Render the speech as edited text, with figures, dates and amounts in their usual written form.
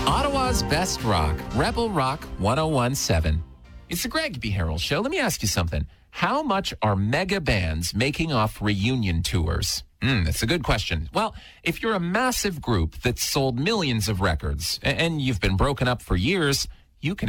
Ottawa's best rock, Rebel Rock 1017. It's the Greg B. Harrell Show. Let me ask you something. How much are mega bands making off reunion tours? That's a good question. Well, if you're a massive group that's sold millions of records and you've been broken up for years, you can